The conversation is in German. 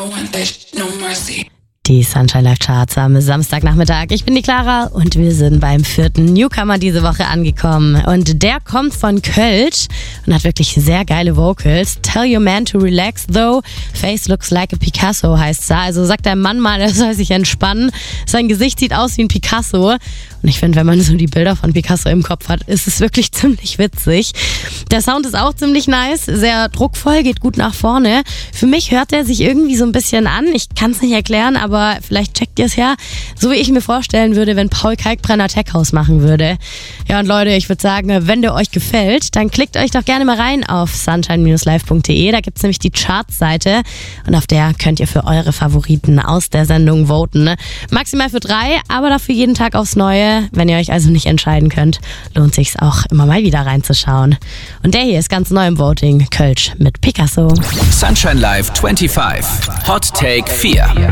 Die Sunshine Live Charts am Samstagnachmittag. Ich bin die Clara und wir sind beim 4. Newcomer diese Woche angekommen. Und der kommt von Kölsch und hat wirklich sehr geile Vocals. Tell your man to relax, though. Face looks like a Picasso heißt's da. Also sagt dein Mann mal, er soll sich entspannen. Sein Gesicht sieht aus wie ein Picasso. Und ich finde, wenn man so die Bilder von Picasso im Kopf hat, ist es wirklich ziemlich witzig. Der Sound ist auch ziemlich nice, sehr druckvoll, geht gut nach vorne. Für mich hört er sich irgendwie so ein bisschen an. Ich kann es nicht erklären, aber vielleicht checkt ihr es ja. So wie ich mir vorstellen würde, wenn Paul Kalkbrenner Tech House machen würde. Ja, und Leute, ich würde sagen, wenn der euch gefällt, dann klickt euch doch gerne mal rein auf sunshine-live.de. Da gibt's nämlich die Charts-Seite und auf der könnt ihr für eure Favoriten aus der Sendung voten. Maximal für 3, aber dafür jeden Tag aufs Neue. Wenn ihr euch also nicht entscheiden könnt, lohnt sich's auch immer mal wieder reinzuschauen. Und der hier ist ganz neu im Voting, Kölsch mit Picasso. Sunshine Live 25. Hot Take 4.